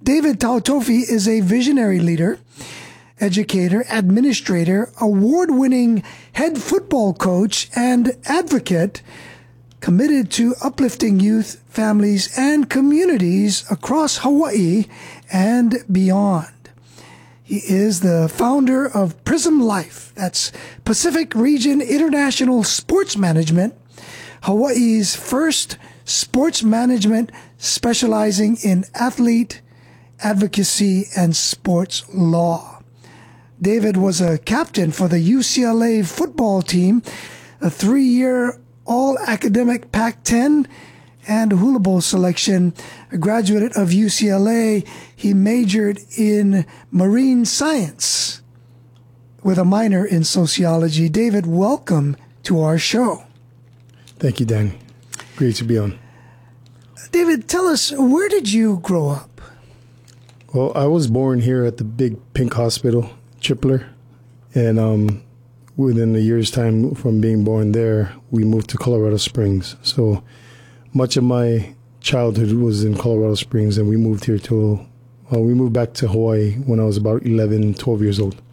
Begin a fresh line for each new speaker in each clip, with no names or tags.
David Tautofi is a visionary leader, educator, administrator, award-winning head football coach, and advocate committed to uplifting youth, families, and communities across Hawaii and beyond. He is the founder of Prism Life, that's Pacific Region International Sports Management, Hawaii's first sports management specializing in athlete advocacy and sports law. David was a captain for the UCLA football team, a 3-year all-academic Pac-10 and Hula Bowl selection. A graduate of UCLA, he majored in marine science with a minor in sociology. David, welcome to our show.
Thank you, Danny. Great to be on.
David, tell us, where did you grow up?
Well, I was born here at the Big Pink Hospital, Chipler, and within a year's time from being born there, we moved to Colorado Springs. So much of my childhood was in Colorado Springs, and we moved here we moved back to Hawaii when I was about 11, 12 years old.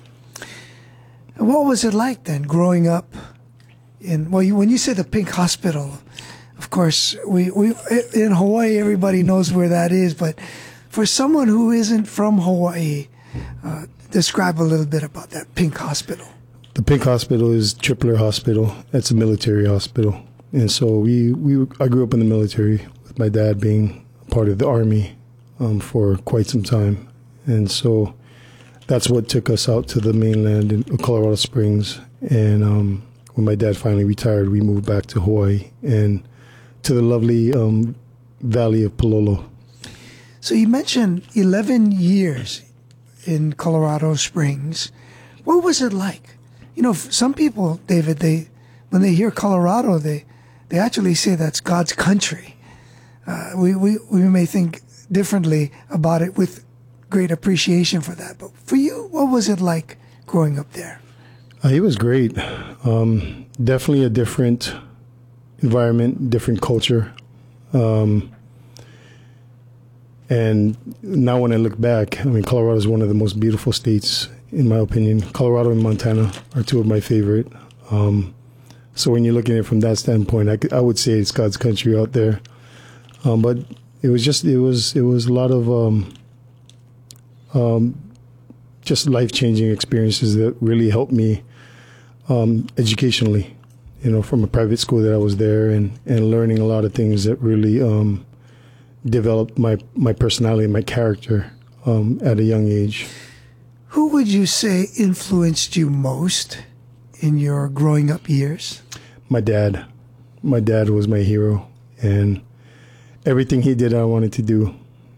And what was it like then, growing up when you say the Pink Hospital, of course, we in Hawaii, everybody knows where that is, but for someone who isn't from Hawaii, describe a little bit about that Pink Hospital.
The Pink Hospital is Tripler Hospital. It's a military hospital. And so I grew up in the military with my dad being part of the Army for quite some time. And so that's what took us out to the mainland in Colorado Springs. And when my dad finally retired, we moved back to Hawaii and to the lovely valley of Palolo.
So you mentioned 11 years in Colorado Springs. What was it like? You know, some people, David, when they hear Colorado, they actually say that's God's country. We may think differently about it with great appreciation for that. But for you, what was it like growing up there?
It was great. Definitely a different environment, different culture. And now when I look back, I mean, Colorado is one of the most beautiful states, in my opinion. Colorado and Montana are two of my favorite. So when you're looking at it from that standpoint, I would say it's God's country out there. But it was a lot of just life-changing experiences that really helped me educationally, you know, from a private school that I was there and learning a lot of things that really developed my personality and my character at a young age.
Who would you say influenced you most in your growing up years?
My dad. My dad was my hero, and everything he did, I wanted to do,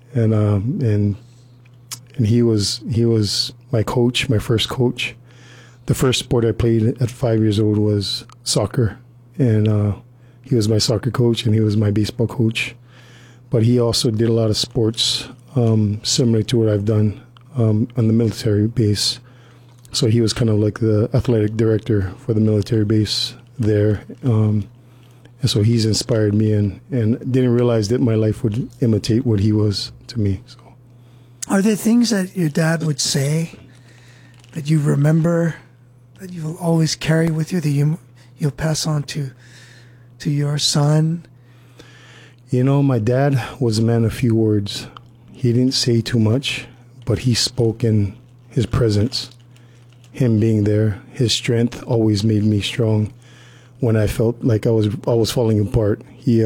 and he was my coach, my first coach. The first sport I played at 5 years old was soccer, and he was my soccer coach, and he was my baseball coach. But he also did a lot of sports similar to what I've done on the military base. So he was kind of like the athletic director for the military base there. And so he's inspired me and didn't realize that my life would imitate what he was to me. So,
are there things that your dad would say that you remember, that you will always carry with you, that you'll pass on to your son?
You know, my dad was a man of few words. He didn't say too much, but he spoke in his presence. Him being there, his strength always made me strong. When I felt like I was falling apart, he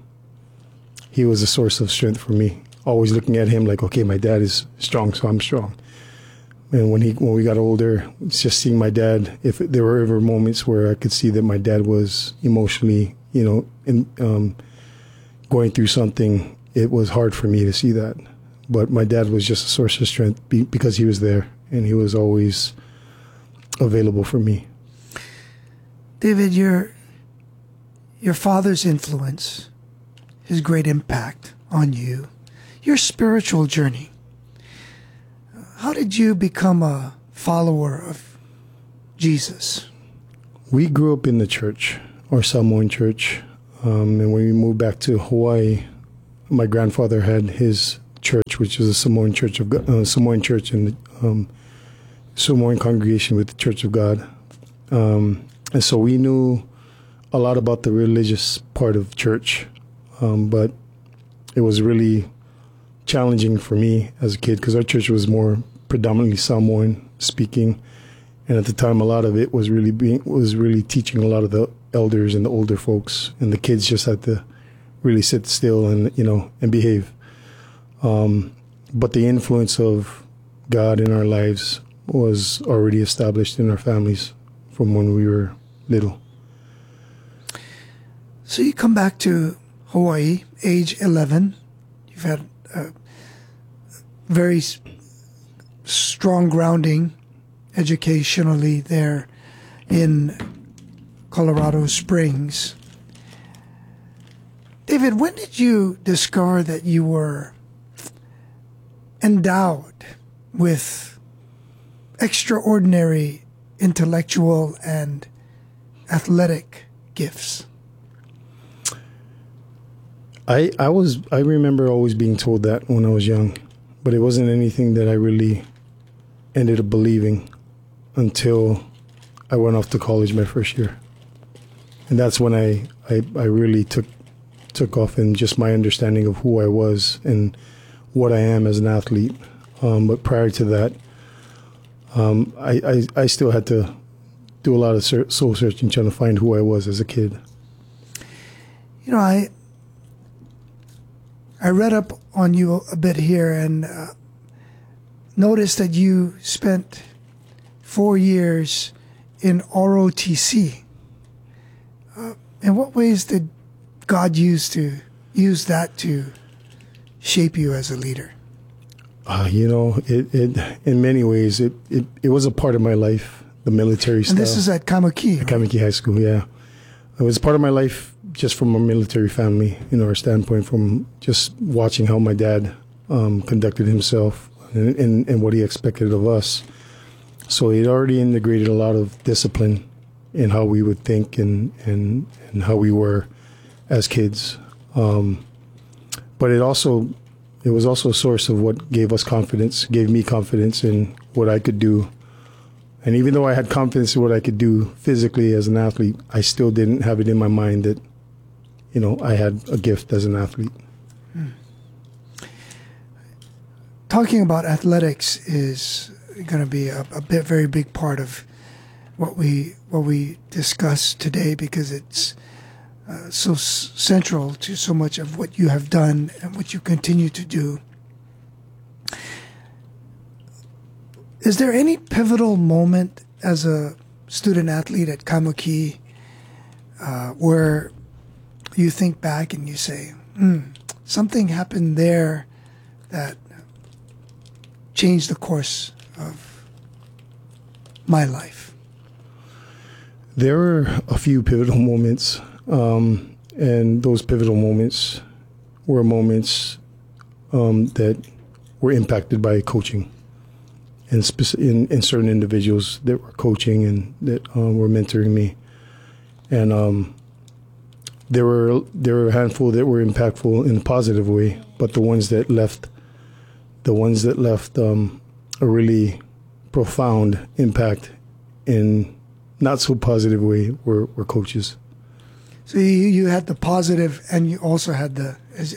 was a source of strength for me. Always looking at him like, okay, my dad is strong, so I'm strong. And when we got older, it's just seeing my dad. If there were ever moments where I could see that my dad was emotionally, you know, going through something, it was hard for me to see that. But my dad was just a source of strength because he was there and he was always available for me.
David, your father's influence, his great impact on you, your spiritual journey. How did you become a follower of Jesus?
We grew up in the church, or Samoan church. And when we moved back to Hawaii, my grandfather had his church Church, which is a Samoan Church of God, Samoan Church and Samoan congregation with the Church of God. And so we knew a lot about the religious part of church, but it was really challenging for me as a kid because our church was more predominantly Samoan speaking, and at the time a lot of it was really teaching a lot of the elders and the older folks, and the kids just had to really sit still and and behave. But the influence of God in our lives was already established in our families from when we were little.
So you come back to Hawaii, age 11. You've had a very strong grounding educationally there in Colorado Springs. David, when did you discover that you were endowed with extraordinary intellectual and athletic gifts?
I remember always being told that when I was young, but it wasn't anything that I really ended up believing until I went off to college my first year. And that's when I really took off in just my understanding of who I was and what I am as an athlete. But prior to that, I still had to do a lot of soul searching, trying to find who I was as a kid.
I read up on you a bit here and noticed that you spent 4 years in ROTC. In what ways did God use that to shape you as a leader?
It in many ways it was a part of my life, the military stuff.
And this is at Kaimuki,
right? Kaimuki High School, yeah. It was part of my life just from a military family, our standpoint, from just watching how my dad conducted himself and what he expected of us. So he'd already integrated a lot of discipline in how we would think and how we were as kids. But it was also a source of what gave me confidence in what I could do. And even though I had confidence in what I could do physically as an athlete, I still didn't have it in my mind that, I had a gift as an athlete.
Talking about athletics is going to be a very big part of what we discuss today, because it's so central to so much of what you have done and what you continue to do. Is there any pivotal moment as a student athlete at Kaimuki where you think back and you say, something happened there that changed the course of my life?
There were a few pivotal moments, and those pivotal moments were moments that were impacted by coaching and in certain individuals that were coaching and that were mentoring me. And there were a handful that were impactful in a positive way, but the ones that left a really profound impact in not so positive way were coaches.
So you had the positive, and you also had the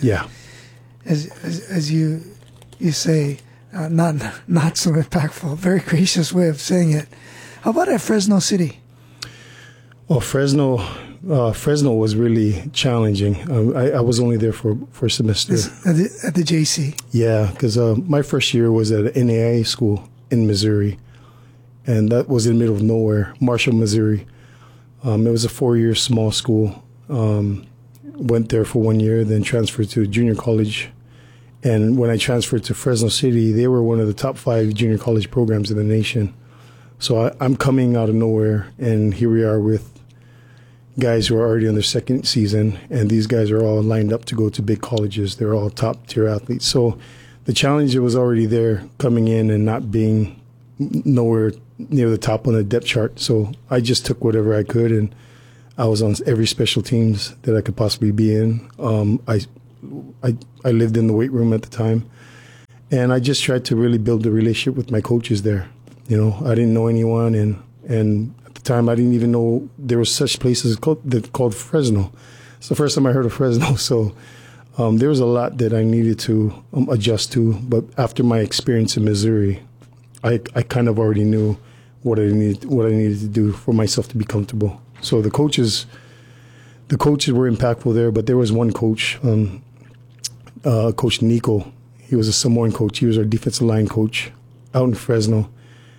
as you say, not so impactful. Very gracious way of saying it. How about at Fresno City?
Well, Fresno was really challenging. I was only there for a semester.
At the JC?
Yeah, because my first year was at an NAIA school in Missouri, and that was in the middle of nowhere, Marshall, Missouri. It was a 4-year small school. Went there for 1 year, then transferred to junior college. And when I transferred to Fresno City, they were one of the top 5 junior college programs in the nation. So I'm coming out of nowhere, and here we are with guys who are already on their second season, and these guys are all lined up to go to big colleges. They're all top-tier athletes. So the challenge was already there, coming in and not being nowhere near the top on the depth chart. So I just took whatever I could, and I was on every special teams that I could possibly be in. I lived in the weight room at the time, And I just tried to really build a relationship with my coaches there. You know, I didn't know anyone, and at the time I didn't even know there was such places called Fresno. It's the first time I heard of Fresno. So there was a lot that I needed to adjust to. But after my experience in Missouri, I kind of already knew what I needed to do for myself to be comfortable. So the coaches were impactful there. But there was one coach, Coach Nico. He was a Samoan coach. He was our defensive line coach out in Fresno.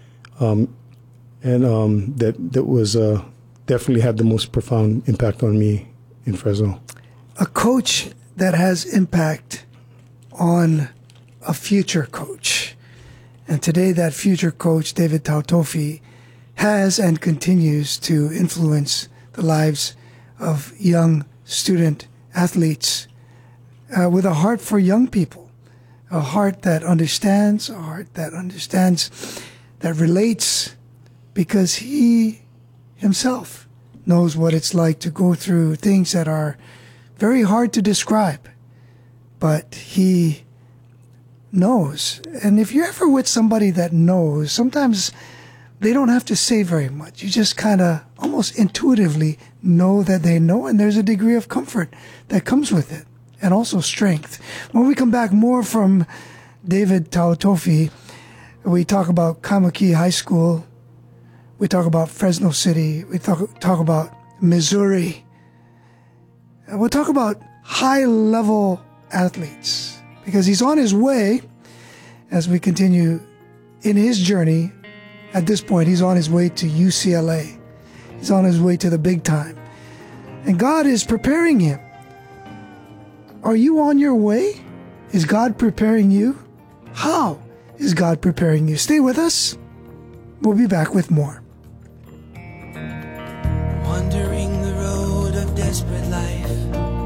That was definitely had the most profound impact on me in Fresno.
A coach that has impact on a future coach. And today that future coach, David Tautofi, has and continues to influence the lives of young student athletes with a heart for young people, a heart that understands, that relates, because he himself knows what it's like to go through things that are very hard to describe, but he knows. And if you're ever with somebody that knows, sometimes they don't have to say very much. You just kind of almost intuitively know that they know, and there's a degree of comfort that comes with it, and also strength. When we come back, more from David Tautofi. We talk about Kaimuki High School. We talk about Fresno City. We talk about Missouri. And we'll talk about high-level athletes, because he's on his way as we continue in his journey. At this point, he's on his way to UCLA. He's on his way to the big time. And God is preparing him. Are you on your way? Is God preparing you? How is God preparing you? Stay with us. We'll be back with more.
Wandering the road of desperate life,